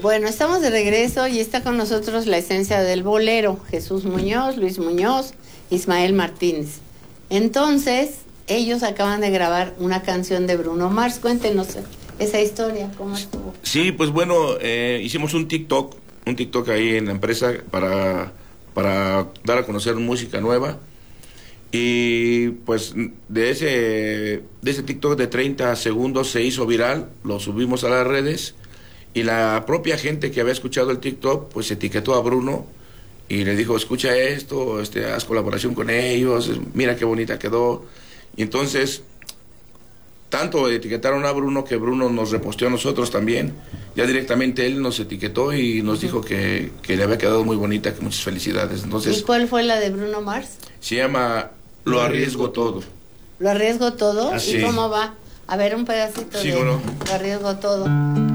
Bueno, estamos de regreso y está con nosotros la esencia del bolero, Jesús Muñoz, Luis Muñoz, Ismael Martínez. Entonces, ellos acaban de grabar una canción de Bruno Mars. Cuéntenos esa historia, ¿cómo estuvo? Sí, pues bueno, hicimos un TikTok ahí en la empresa para dar a conocer música nueva. Y pues de ese TikTok de 30 segundos se hizo viral, lo subimos a las redes y la propia gente que había escuchado el TikTok pues etiquetó a Bruno y le dijo, escucha esto, haz colaboración con ellos, mira qué bonita quedó. Y entonces tanto etiquetaron a Bruno que Bruno nos reposteó a nosotros también. Ya directamente él nos etiquetó y nos dijo que le había quedado muy bonita, que muchas felicidades. Entonces, ¿y cuál fue la de Bruno Mars? Se llama Lo arriesgo todo. ¿Lo arriesgo todo? Así. ¿Y cómo va? A ver, un pedacito Sí, de bueno. Lo arriesgo todo.